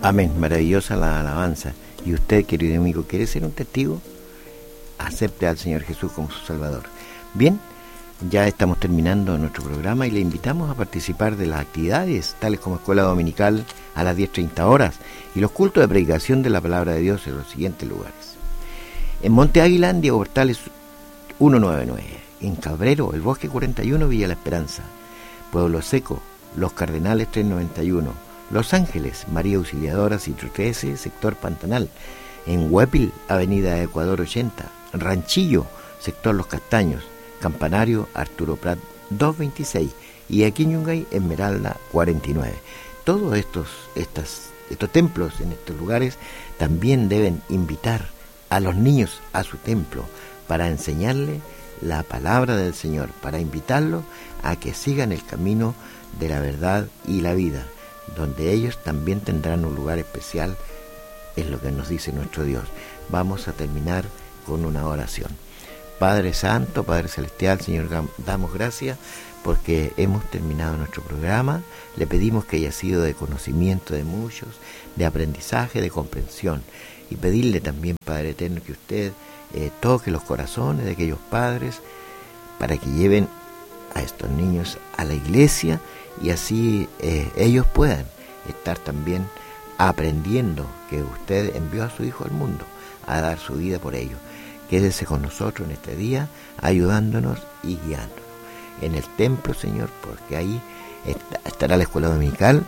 Amén, maravillosa la alabanza. Y usted, querido amigo, ¿quiere ser un testigo? Acepte al Señor Jesús como su Salvador. Bien, ya estamos terminando nuestro programa y le invitamos a participar de las actividades, tales como escuela dominical a las 10:30 horas y los cultos de predicación de la palabra de Dios en los siguientes lugares. En Monte Águila, en Diego Portales 199. En Cabrero, el Bosque 41, Villa La Esperanza. Pueblo Seco, Los Cardenales 391. Los Ángeles, María Auxiliadora, Citro 13, sector Pantanal. En Huépil, Avenida Ecuador 80. Ranchillo, sector Los Castaños. Campanario, Arturo Prat 226. Y aquí en Yungay, Esmeralda 49. Todos estos templos en estos lugares también deben invitar a los niños a su templo para enseñarles la palabra del Señor, para invitarlos a que sigan el camino de la verdad y la vida, donde ellos también tendrán un lugar especial, es lo que nos dice nuestro Dios. Vamos a terminar con una oración. Padre Santo, Padre Celestial, Señor, damos gracias porque hemos terminado nuestro programa. Le pedimos que haya sido de conocimiento de muchos, de aprendizaje, de comprensión, y pedirle también, Padre Eterno, que usted toque los corazones de aquellos padres para que lleven a estos niños a la iglesia y así ellos puedan estar también aprendiendo que usted envió a su Hijo al mundo a dar su vida por ellos. Quédese con nosotros en este día, ayudándonos y guiándonos. En el templo, Señor, porque ahí estará la escuela dominical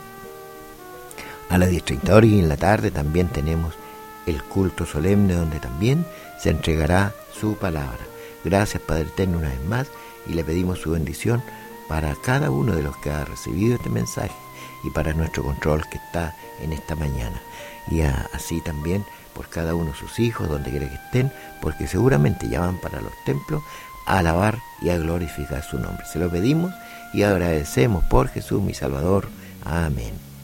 a las 10:30 horas y en la tarde también tenemos el culto solemne donde también se entregará su palabra. Gracias, Padre Eterno, una vez más, y le pedimos su bendición para cada uno de los que ha recibido este mensaje y para nuestro control que está en esta mañana. Y así también por cada uno de sus hijos, donde quiera que estén, porque seguramente ya van para los templos a alabar y a glorificar su nombre. Se lo pedimos y agradecemos por Jesús, mi Salvador. Amén.